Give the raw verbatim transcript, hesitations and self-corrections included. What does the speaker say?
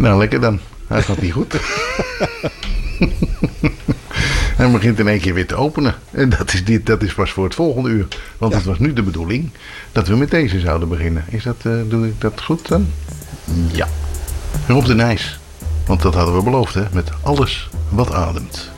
Nou, lekker dan. Hij gaat niet goed. Hij begint in één keer weer te openen. En dat is, dit, dat is pas voor het volgende uur. Want ja. Het was nu de bedoeling dat we met deze zouden beginnen. Is dat, uh, doe ik dat goed dan? Ja. Rob de Nijs. Want dat hadden we beloofd, hè. Met alles wat ademt.